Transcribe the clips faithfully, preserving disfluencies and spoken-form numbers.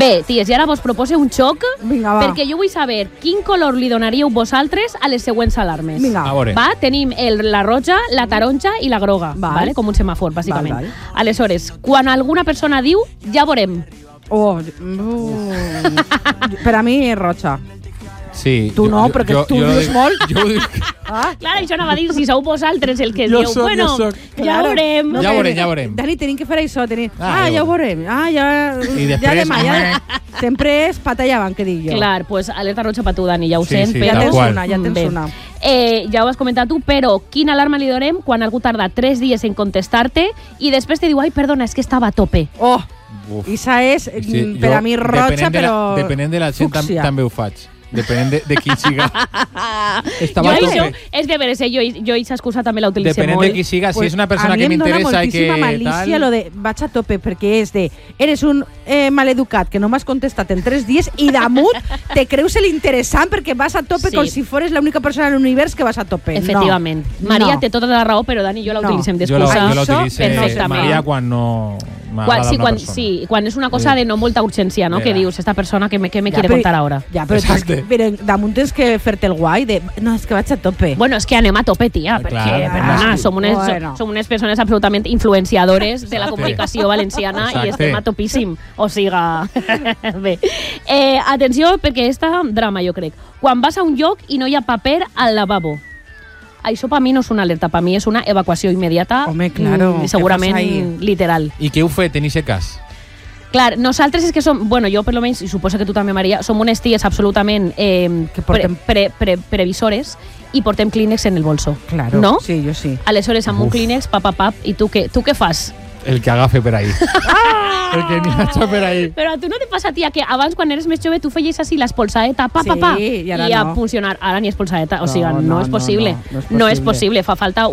Bé, ties, i ara vos propose un xoc. Vinga, va. Perquè jo vull saber quin color li donaríeu vosaltres a les següents alarmes. Vinga. A veure. Va, tenim el, la roja, la taronja i la groga. Val. Vale? Com un semàfor, bàsicament. Val, val. Aleshores, quan alguna persona diu, ja veurem. Oh, uh, per a mi és roja. Sí. Tu no, perquè tu dius dic- molt. Jo ho dic. Ah, Clar, això anava a dir, si sou vosaltres el que Jo dieu, soc, bueno, jo soc. ja claro. veurem. No, Ja que- veurem, ja veurem. Dani, tenim que fer això. Tenim... Ah, Ah, ja ja ho veurem. Ah, ja... I ja després, demà, ja... home. Sempre és pata i avant, que dic jo. Clar, pues alerta roja per tu, Dani, ja ho Sí, sent. sí, Ja però... tal tens qual. una, ja tens Bé. una. Eh, ja ho has comentat tu, però quina alarma li donem quan algú tarda tres dies en contestar-te i després te diu, ai, perdona, és que estava a tope. Oh, Uf. Isa és, Sí, mm, per jo, a mi, roja, depenent de la- però... Depenent de la gent, tam, fúcsia. també ho faig. Depenent de, de qui siga. Jo Estava a això, tope. és de veres, eh? jo, jo aquesta excusa també la utilitzem Depenent molt. de qui siga, si Pues és una persona a mi que em dona m'interessa i que moltíssima malícia tal... lo de vaig a tope, perquè és de eres un eh, maleducat que no m'has contestat en tres dies i damunt te creus l'interessant perquè vas a tope Sí. com si fores l'única persona en l'univers que vas a tope. Efectivament. No. Maria no. té tota la raó, però Dani i jo la No. utilitzem Jo la, d'excusa. jo la Això, utilitzo, perfectament. Maria, quan no Quan, m'agrada sí, una quan, persona. sí, quan és una cosa Sí. de no molta urgència, no? Mira. Que dius, esta persona que me, que me Ja, quiere però- contar ahora. Ja, però, tens que, Exacte. però damunt tens que fer-te el guai de no, és que vaig a tope. Bueno, és que anem a tope, tia, Eh, perquè, clar, perdona, clar. som unes, Bueno. som unes persones absolutament influenciadores de la Exacte. comunicació valenciana Exacte. i estem a topíssim. O siga... Bé. Eh, atenció, perquè esta drama, jo crec. Quan vas a un lloc i no hi ha paper al lavabo. Això per mi no és una alerta, per mi és una evacuació immediata. Home, claro, mm, què segurament passa ahí? literal. I què heu fet en aquest cas? Clar, nosaltres és que som, bueno, jo per lo menys, i suposo que tu també, Maria, som unes ties absolutament eh, Que portem- pre, pre, pre, previsores i portem clínex en el bolso. Claro, No? sí, jo sí. Aleshores, amb un Uf. clínex, pap, pap, pap, i tu què, tu què fas? El que agafe per ahí. El que n'hi ha per ahí. Però a tu no te passa, tia, que abans, quan eres més jove, tu feies així l'espolsadeta, pa, pa, pa, Sí, i ara a no. funcionar. Ara ni espolsadeta, o sigui, no, No, no, no, és no, possible. no, no és No és possible. possible, fa falta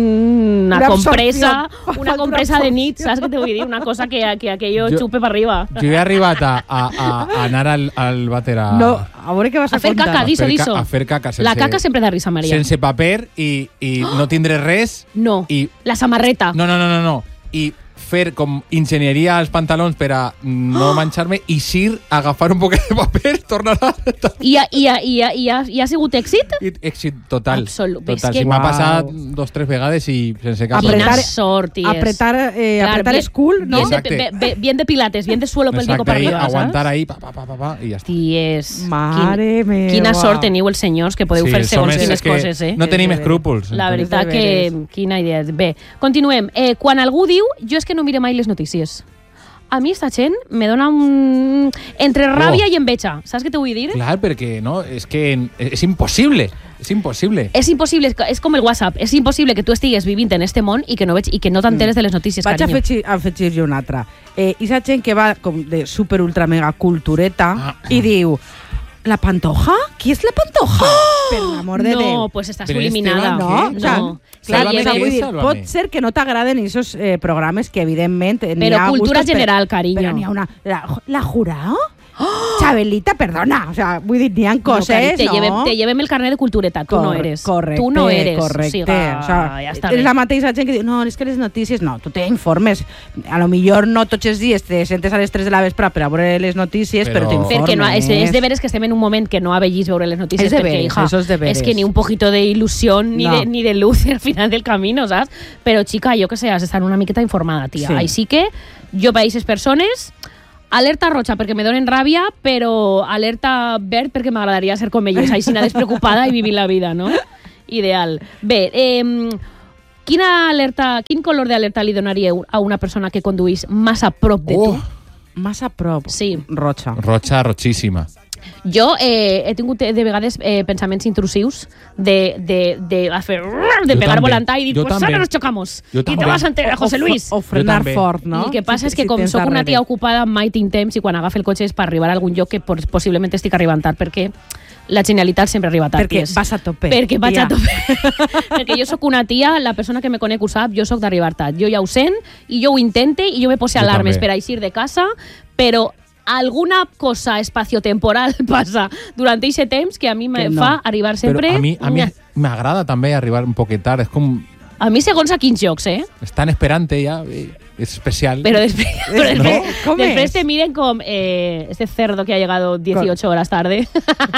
un, una, Una compresa, absorció. Fa una falta compresa una de nit, absorció. saps què te vull dir? Una cosa que, que aquello Jo- xupe per arriba. Jo he arribat a, a, a, a anar al, al vàter a... No, a veure què vas a, A fer contar. caca, diso, fer ca- diso. a fer caca sense- La caca sempre da risa, Maria. sense paper i, i no tindre res. No, I, la samarreta. no, no, no, no, no. I fer com enginyeria als pantalons per a no manxar-me i sir, agafar un poquet de paper, tornar a... I, ha, i, ha, i, ha, i, ha, I ha sigut èxit? I èxit total. Absolut. És total. que- Sí, m'ha Uau. passat dos tres vegades i sense cap Quina Apretar- sort, ties. Apretar, eh, Clar, apretar bien- el cul, no? Bien de, Exacte. be- be- bien de pilates, bien de suelo pélvico Exacte, per ahí, arriba, aguantar saps? ahí, pa, pa, pa, pa, pa, i ja està. Ties, Mare quin, meva. quina sort teniu els senyors que podeu Sí, fer som segons és quines que coses, eh? No tenim És de escrúpols. La entonces. veritat de que... veres. Quina idea. Bé, continuem. Eh, quan algú diu, jo és que no mire mai les notícies. A mi esta gent me dona un... entre ràbia Oh. i enveja. Saps què te vull dir? Clar, perquè no, és que és impossible. És impossible. És impossible, és com el WhatsApp, és impossible que tu estigues vivint en este món i que no, veig, i que no t'enteres de les notícies, Vaig carinyo. afegir, afegir jo una altra. Eh, I sa gent que va com de super ultra mega cultureta Ah. i diu, la Pantoja? Qui és la Pantoja? Oh! Per l'amor de no, Déu. pues estàs Però eliminada. Esteban, No, ¿qué? o sea, no. clar, Se o sea, lleve- vull dir, Sálvame. pot ser que no t'agraden aquests eh, programes que, evidentment... n'hi Però ha cultura gustos, general, però- carinyo. Però n'hi ha una... La, la Jurao? Chabelita, perdona. O sea, vull dir, n'hi ha No, coses, cari, te, no? llevem, te llevem el carnet de cultureta, tu no Cor- eres. Correcte, tu no eres. correcte. O sigui, o sea, ja està és bé. la mateixa gent que diu, no, és que les notícies... No, tu t'informes. A lo millor no tots els dies te sentes a les tres de la vespre per a veure les notícies, però, Però- t'informes. Perquè no, és, és de veres que estem en un moment que no avellis veure les notícies, És de perquè, veres, hija, això és de veres. és que ni un poquito de ilusión ni, No. de, ni de luz al final del camino, saps? Però, xica, jo que sé, has d'estar una miqueta informada, tia. Sí. Així que jo per aquestes persones... Alerta roja perquè me donen ràbia, però alerta verd perquè m'agradaria ser com ells, així despreocupada i vivir la vida, no? Ideal. Bé, eh, quina alerta, quin color d'alerta li donaríeu a una persona que conduís massa a prop de Oh, tu? Massa a prop. Sí. Roja. roja, rochíssima. Jo eh, he tingut de vegades eh, pensaments intrusius de, de, de, hacer, de Jo pegar també. volantar i dir, Jo pues també. ahora nos chocamos. Jo I te també. vas a enterar, José O- Luis. O, o frenar també. fort, no? I el que passa Si- és que si com tens sóc una darrere. tia ocupada mai tinc temps i quan agafa el cotxe és per arribar a algun lloc que por, possiblement estic arribant tard, perquè la genialitat sempre arriba tard. Perquè ties. vas a tope. Perquè vaig tia. a tope. Perquè jo sóc una tia, la persona que me conec ho sap, jo sóc d'arribar tard. Jo ja ho sent i jo ho intente i jo me pose Jo alarmes també. per a eixir de casa, però alguna cosa espaciotemporal passa durant aquest temps que a mi me Que no. fa arribar sempre... Però a mi a mi Nyah. m'agrada també arribar un poquet tard. És com A mi segons a quins jocs, eh? Estan esperante ja, és especial. Però després, però després, No, com després és? te miren com eh, este cerdo que ha llegado dieciocho horas tarde.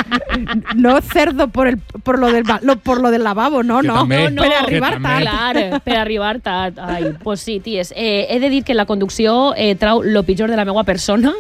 No cerdo por, el, por, lo del, ba- lo, por lo del lavabo, no, Que no. també, no, per que arribar també. tard. Clar, per arribar tard. Ai, pues sí, ties. Eh, he de dir que la conducció eh, trau lo pitjor de la meva persona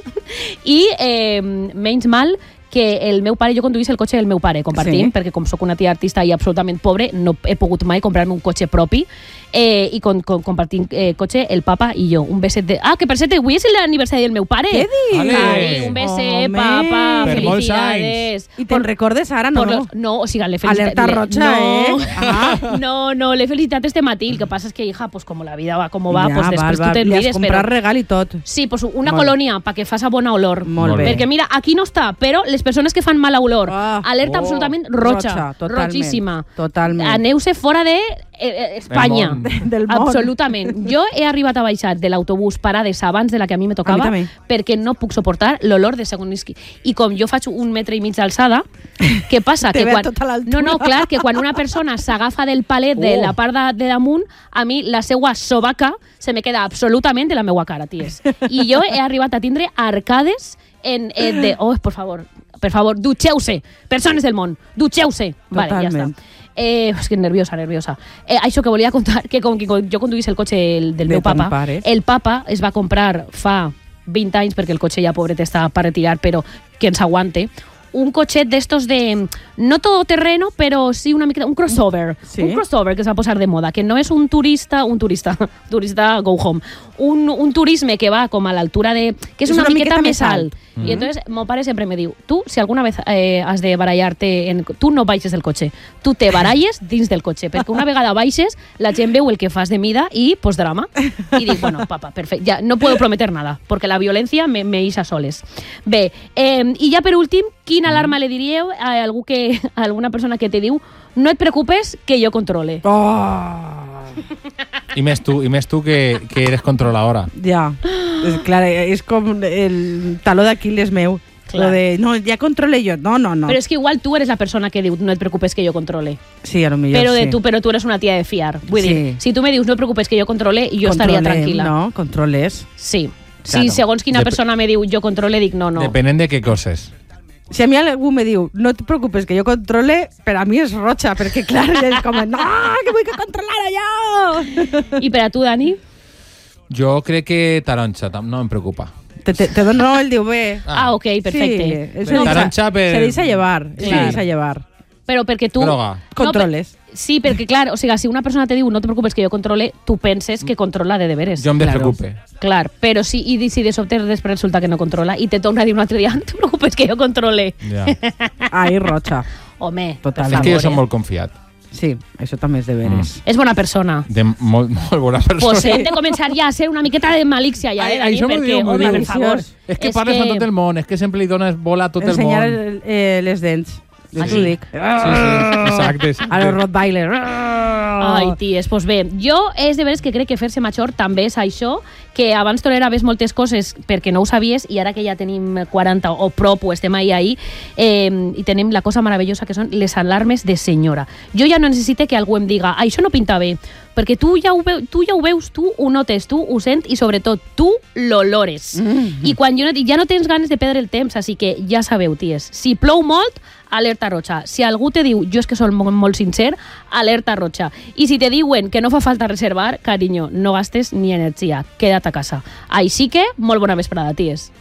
i eh, menys mal que el meu pare, jo conduís el cotxe del meu pare, compartim, Sí. perquè com sóc una tia artista i absolutament pobre, no he pogut mai comprar-me un cotxe propi, eh, i con, con, compartim eh, cotxe el papa i jo. Un beset de... Ah, que per cert, avui és l'aniversari del meu pare. Què dius? Ale. Ai, un beset, Home. papa, Per molts felicidades. I te'n recordes ara, no? Por los, no, o sigui, l'he felicitat... Alerta le- roja, no, eh? Ah. No, no, l'he felicitat este matí. El que passa és que, hija, pues como la vida va como va, Ja, pues després val, val. tu Li has t'envides, comprat però... regal i tot. Sí, pues una Molt. colònia para que faça bona olor. Molt bé. Perquè mira, aquí no està, però les persones que fan mala olor, Ah. alerta Oh. absolutament roja, Roja, totalment. rojíssima. Totalment. Aneu-se fora de eh, eh, Espanya. Del món. Del món. Absolutament. Jo he arribat a baixar de l'autobús parades abans de la que a mi me tocava A mi també. perquè no puc suportar l'olor de segon whisky. I com jo faig un metre i mig d'alçada, què passa? Te que ve quan... tota l'altura. No, no, clar, que quan una persona s'agafa del palet de Oh. la part de, de damunt, a mi la seua sobaca se me queda absolutament de la meua cara, ties. I jo he arribat a tindre arcades en, en de... Oh, por favor, per favor, dutxeu-se, persones del món, dutxeu-se. Vale, ja Totalment. està. Eh, és que nerviosa, nerviosa. Eh, això que volia contar, que com que jo conduís el cotxe del, del De meu ton papa, pare. el papa es va comprar fa vint anys, perquè el cotxe ja pobret està per retirar, però que ens aguante, un cotxet d'estos de... No todoterreno, però sí una miqueta... Un crossover. Sí. Un crossover que es va posar de moda, que no és un turista... Un turista. turista go home. Un, un turisme que va com a l'altura de... Que és, una, miqueta, més alt. Mm. I entonces, mon pare sempre me diu, tu, si alguna vez eh, has de barallar-te... En... Tu no baixes del cotxe. Tu te baralles dins del cotxe, perquè una vegada baixes, la gent veu el que fas de mida i, pues, drama. I dic, bueno, papa, perfecte. Ja, no puedo prometer nada, porque la violència me, me ix a soles. Bé, eh, i ja per últim, quina alarma le diríeu a, algú que, a alguna persona que te diu no et preocupes que jo controle? Oh. I més tu, i més tu que, que eres controladora. Ja. És, clar, és com el taló d'Aquiles meu. Clar. Lo de, no, ja controle jo. No, no, no. Però és que igual tu eres la persona que diu no et preocupes que jo controle. Sí, a lo millor Però, de sí. tu, però tu eres una tia de fiar. Vull Sí. dir, si tu me dius no et preocupes que jo controle, jo estaria Controlem, tranquil·la. No, controles. Sí. Claro. Si segons quina Dep- persona me diu jo controle, dic no, no. Depenent de què coses. Si a mi algú me diu no et preocupes que jo controle, per a mi és roja, perquè clar, és com, no, que vull que controlar allò! I per a tu, Dani? Jo crec que taronja, tam- no em preocupa. Te, te, te dono el diu bé. Ah, ok, perfecte. Sí, Però se taronja per- Se deixa llevar, se Clar. deixa llevar. Però perquè tu... Droga. Controles. No, per- sí, perquè clar, o sigui, si una persona te diu no te preocupes que jo controle, tu penses que controla de deberes. Jo em Claro. despreocupe. Clar, però si, i si de sobte després resulta que no controla i te torna a dir un altre dia no te preocupes que jo controle. Ja. Ai, roja. Home, Total. per És que jo favor, soc eh? molt confiat. Sí, això també és de veres. És bona persona. De molt, molt bona persona. Pues hem de començar ja a ser una miqueta de malícia ja, Ai, eh, Dani? això m'ho Perquè, diu, m'ho home, diu. per favor. És que parles a tot el món, és que sempre li dones bola a tot el Ensenyar món. el, eh, les dents. Jo Ah, t'ho sí? dic. Sí, sí, exacte. A los Rottweiler. Ai, ties, doncs bé, jo és de veres que crec que fer-se major també és això, que abans toleraves moltes coses perquè no ho sabies i ara que ja tenim quaranta o prop o estem ahí, ahí eh, i tenim la cosa meravellosa que són les alarmes de senyora. Jo ja no necessite que algú em diga ah, això no pinta bé, perquè tu ja ho, veu, tu ja ho veus, tu ho notes, tu ho sent i sobretot tu l'olores. Mm. I quan jo no, ja no tens ganes de perdre el temps, així que ja sabeu, ties, si plou molt, alerta roja. Si algú te diu, jo és que soc molt, molt sincer, alerta roja. I si te diuen que no fa falta reservar, carinyo, no gastes ni energia, queda't a casa. Així que, molt bona vesprada, ties.